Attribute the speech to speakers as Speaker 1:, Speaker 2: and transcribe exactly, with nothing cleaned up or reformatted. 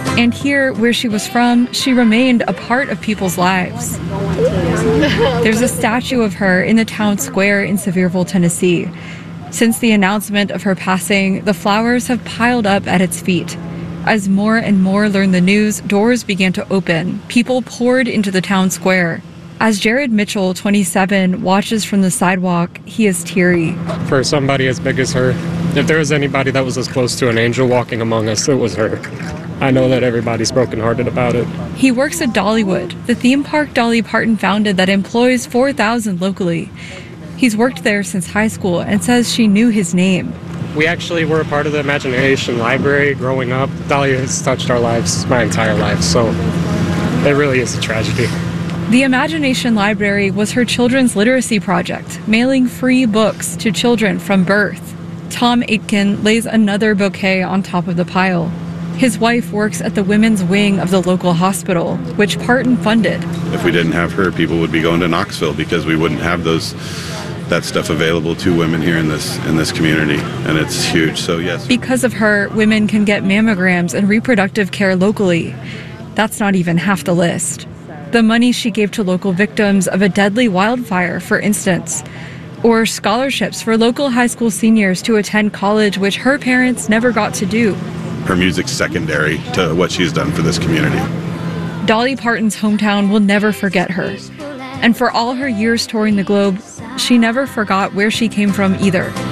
Speaker 1: And here, where she was from, she remained a part of people's lives. There's a statue of her in the town square in Sevierville, Tennessee. Since the announcement of her passing, the flowers have piled up at its feet. As more and more learned the news, doors began to open. People poured into the town square. As Jared Mitchell, twenty-seven, watches from the sidewalk, he is teary.
Speaker 2: For somebody as big as her, if there was anybody that was as close to an angel walking among us, it was her. I know that everybody's brokenhearted about it.
Speaker 1: He works at Dollywood, the theme park Dolly Parton founded that employs four thousand locally. He's worked there since high school and says she knew his name.
Speaker 2: We actually were a part of the Imagination Library growing up. Dolly has touched our lives my entire life, so it really is a tragedy.
Speaker 1: The Imagination Library was her children's literacy project, mailing free books to children from birth. Tom Aitken lays another bouquet on top of the pile. His wife works at the women's wing of the local hospital, which Parton funded.
Speaker 3: If we didn't have her, people would be going to Knoxville because we wouldn't have those that stuff available to women here in this in this community, and it's huge. So yes.
Speaker 1: Because of her, women can get mammograms and reproductive care locally. That's not even half the list. The money she gave to local victims of a deadly wildfire, for instance, or scholarships for local high school seniors to attend college, which her parents never got to do.
Speaker 3: Her music's secondary to what she's done for this community.
Speaker 1: Dolly Parton's hometown will never forget her. And for all her years touring the globe, she never forgot where she came from either.